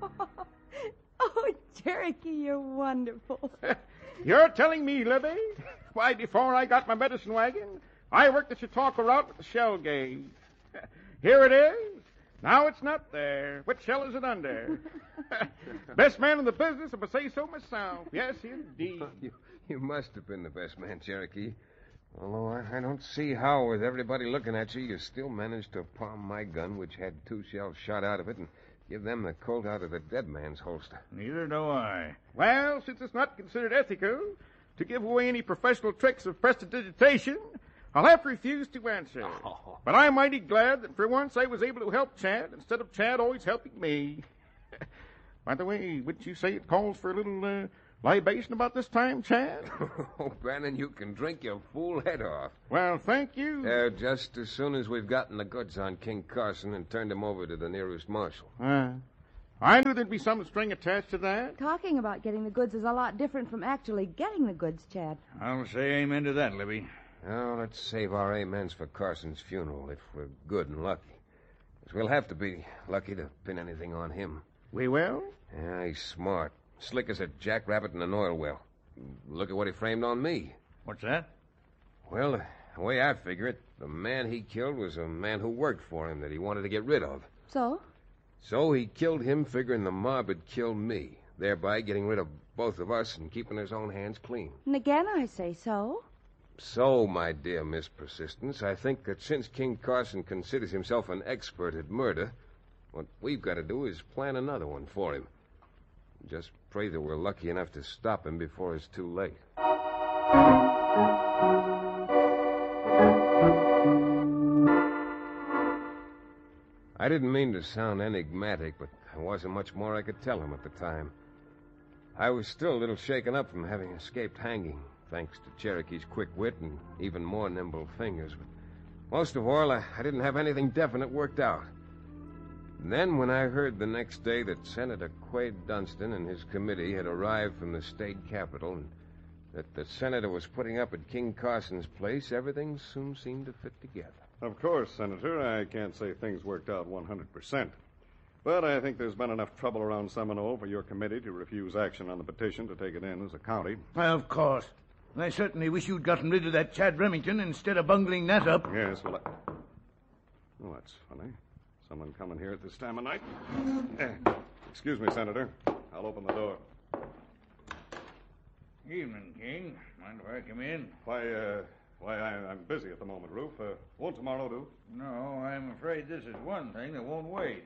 Oh, Cherokee, you're wonderful. You're telling me, Libby? Why, before I got my medicine wagon, I worked the Chautauqua route with the shell gauge. Here it is. Now it's not there. What shell is it under? Best man in the business, if I say so myself. Yes, indeed. You must have been the best man, Cherokee. Although I don't see how, with everybody looking at you still managed to palm my gun, which had 2 shells shot out of it, and give them the Colt out of the dead man's holster. Neither do I. Well, since it's not considered ethical to give away any professional tricks of prestidigitation, I'll have to refuse to answer. Oh. But I'm mighty glad that for once I was able to help Chad instead of Chad always helping me. By the way, wouldn't you say it calls for a little libation about this time, Chad? Oh, Bannon, you can drink your fool head off. Well, thank you. Just as soon as we've gotten the goods on King Carson and turned him over to the nearest marshal. I knew there'd be some string attached to that. Talking about getting the goods is a lot different from actually getting the goods, Chad. I'll say amen to that, Libby. Now, let's save our amens for Carson's funeral if we're good and lucky. 'Cause we'll have to be lucky to pin anything on him. We will? Yeah, he's smart. Slick as a jackrabbit in an oil well. Look at what he framed on me. What's that? Well, the way I figure it, the man he killed was a man who worked for him that he wanted to get rid of. So? So he killed him figuring the mob had killed me, thereby getting rid of both of us and keeping his own hands clean. And again I say so. So, my dear Miss Persistence, I think that since King Carson considers himself an expert at murder, what we've got to do is plan another one for him. Just pray that we're lucky enough to stop him before it's too late. I didn't mean to sound enigmatic, but there wasn't much more I could tell him at the time. I was still a little shaken up from having escaped hanging, thanks to Cherokee's quick wit and even more nimble fingers. But most of all, I didn't have anything definite worked out. And then when I heard the next day that Senator Quade Dunstan and his committee had arrived from the state capitol and that the senator was putting up at King Carson's place, everything soon seemed to fit together. Of course, Senator, I can't say things worked out 100%. But I think there's been enough trouble around Seminole for your committee to refuse action on the petition to take it in as a county. Of course. I certainly wish you'd gotten rid of that Chad Remington instead of bungling that up. Yes, well, Oh, that's funny. Someone coming here at this time of night. Excuse me, Senator. I'll open the door. Evening, King. Mind if I come in? I'm busy at the moment, Roof. Won't tomorrow do? No, I'm afraid this is one thing that won't wait.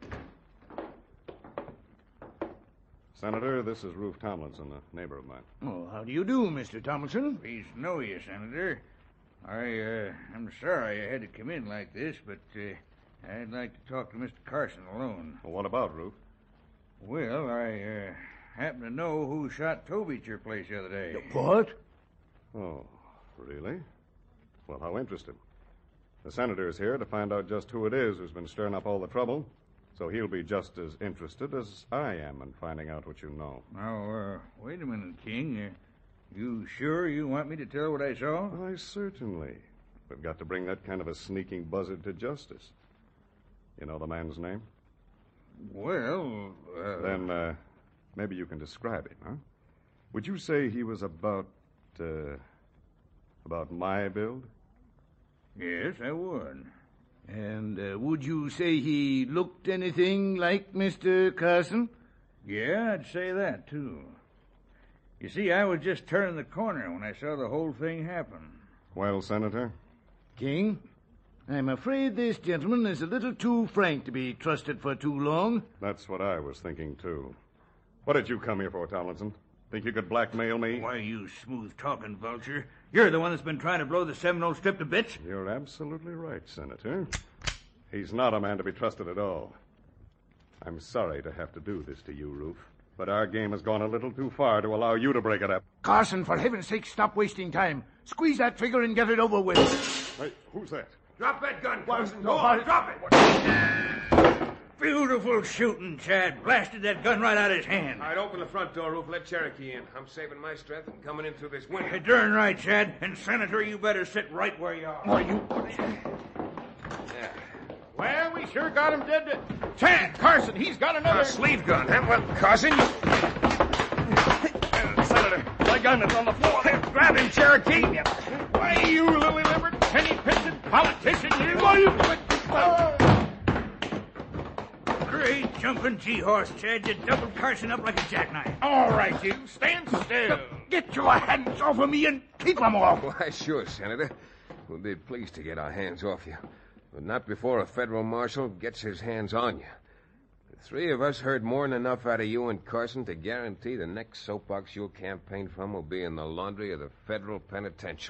Senator, this is Roof Tomlinson, a neighbor of mine. Oh, how do you do, Mr. Tomlinson? Pleased to know you, Senator. I'm sorry I had to come in like this, but I'd like to talk to Mr. Carson alone. Well, what about, Roof? Well, I happen to know who shot Toby at your place the other day. What? Oh, really? Well, how interesting. The senator's here to find out just who it is who's been stirring up all the trouble, so he'll be just as interested as I am in finding out what you know. Now, wait a minute, King. You sure you want me to tell what I saw? Why, certainly. We've got to bring that kind of a sneaking buzzard to justice. You know the man's name? Well, Then, maybe you can describe him, huh? Would you say he was about my build? Yes, I would. And would you say he looked anything like Mr. Carson? Yeah, I'd say that, too. You see, I was just turning the corner when I saw the whole thing happen. Well, Senator? King, I'm afraid this gentleman is a little too frank to be trusted for too long. That's what I was thinking, too. What did you come here for, Tomlinson? Think you could blackmail me? Why, you smooth-talking vulture. You're the one that's been trying to blow the Seminole Strip to bits. You're absolutely right, Senator. He's not a man to be trusted at all. I'm sorry to have to do this to you, Roof, but our game has gone a little too far to allow you to break it up. Carson, for heaven's sake, stop wasting time. Squeeze that trigger and get it over with. Hey, who's that? Drop that gun, Carson. Go on, drop it. Beautiful shooting, Chad. Blasted that gun right out of his hand. All right, open the front door, Roof. Let Cherokee in. I'm saving my strength and coming in through this window. You're darn right, Chad. And, Senator, you better sit right where you are. Why, you... Yeah. Well, we He sure got him dead to... Chad, Carson, he's got another... A sleeve gun, huh? Well, Carson, Senator, my gun is on the floor. grab him, Cherokee. Why, you lily-livered, penny-pinching politician, you... Why, you... Great jumping G-horse, Chad. You doubled Carson up like a jackknife. All right, you, stand still. Get your hands off of me and keep them off. Why, sure, Senator. We'll be pleased to get our hands off you. But not before a federal marshal gets his hands on you. The three of us heard more than enough out of you and Carson to guarantee the next soapbox you'll campaign from will be in the laundry of the federal penitentiary.